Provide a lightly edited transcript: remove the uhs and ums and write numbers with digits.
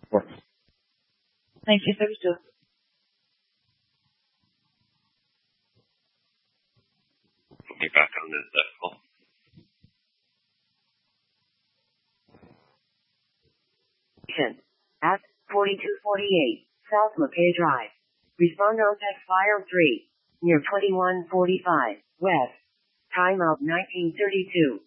Works. Thank you, service 2. Be back on the call. At 4248 South McKay Drive. Respond on text file 3. Near 2145 West. Time of 1932.